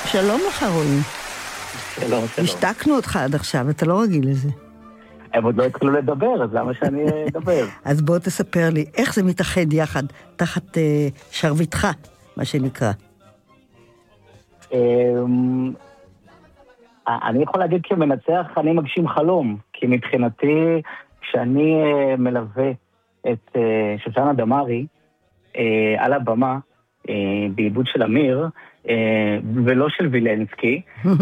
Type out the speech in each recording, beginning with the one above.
שלום לך רועי. שלום. השתקנו אותך עד עכשיו, אתה לא רגיל לזה. הם עוד לא התחילו לדבר, אז למה שאני אדבר? אז בוא תספר לי, איך זה מתאחד יחד, תחת שרביטך, מה שנקרא. אני יכול להגיד כמנצח, אני מגשים חלום, כי מבחינתי, כשאני מלווה את שושנה דמארי על הבמה, בעיבוד של אמיר, ולא של וילנסקי,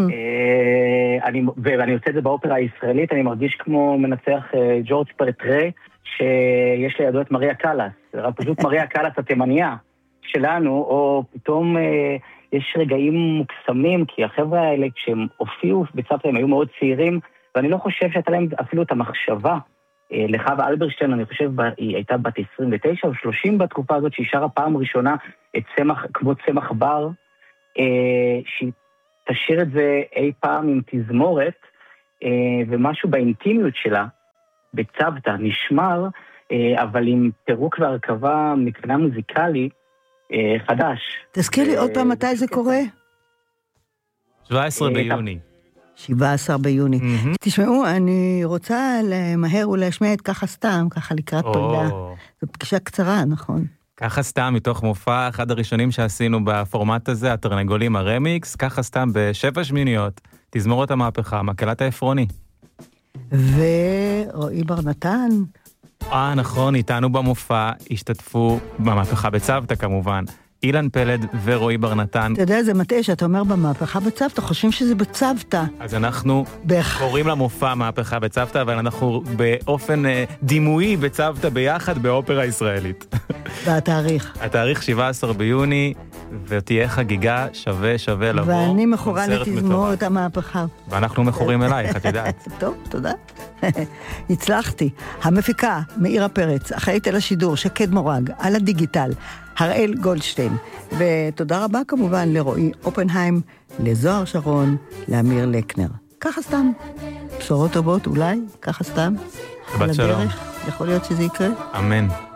ואני עושה את זה באופרה הישראלית, אני מרגיש כמו מנצח ג'ורג' פרטרה, שיש לידו את מריה קלאס, פשוט מריה קלאס התימניה שלנו, או פתאום יש רגעים מוקסמים, כי החבר'ה האלה כשהם הופיעו בצוותא הם היו מאוד צעירים, ואני לא חושב שהייתה להם אפילו את המחשבה, לחווה אלברשטיין, אני חושב, היא הייתה בת 29 או 30 בתקופה הזאת, שהיא שרה פעם ראשונה את צמח, כמו צמח בר, שהיא תשאיר את זה אי פעם עם תזמורת, ומשהו באינטימיות שלה, בצוותא, נשמר, אבל עם פירוק והרכבה מבחינה מוזיקלי חדש. תזכיר לי עוד פעם מתי זה קורה? 17 ביוני. 17 ביוני. תשמעו, אני רוצה למהר ולהשמיע את ככה סתם, ככה לקראת פרידה. זו פגישה קצרה, נכון? ככה סתם, מתוך מופע, אחד הראשונים שעשינו בפורמט הזה, התרנגולים הרמיקס, ככה סתם בשבע שמיניות, תזמורת המהפכה, מקהלת העפרוני. ורועי בר נתן. נכון, איתנו במופע, השתתפו במהפכה בצוותא כמובן. אילן פלד ורועי בר נתן. אתה יודע, זה מטעה שאתה אומר במהפכה בצוותא, חושבים שזה בצוותא. אז אנחנו קוראים למופע מהפכה בצוותא, אבל אנחנו באופן דימוי בצוותא ביחד באופרה ישראלית. והתאריך? התאריך 17 ביוני, ותהיה חגיגה שווה לבוא. ואני מכורה לתזמורת המהפכה. ואנחנו מכורים אלייך, את יודעת. טוב, תודה. הצלחתי. המפיקה, מאירה פרץ, אחראית על השידור, שקד מורג, על הדיגיטל, הראל גולדשטיין, ותודה רבה כמובן לרועי אופנהיים, לזוהר שרון, לאמיר לקנר. ככה סתם. בשורות טובות אולי, ככה סתם. שבת שלום. יכול להיות שזה יקרה? אמן.